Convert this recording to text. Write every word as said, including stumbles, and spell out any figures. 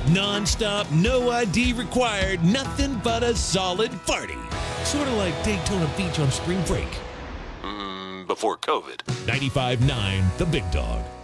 Non-stop, no I D required, nothing but a solid party. Sort of like Daytona Beach on spring break. Mm, before COVID. ninety-five point nine The Big Dog.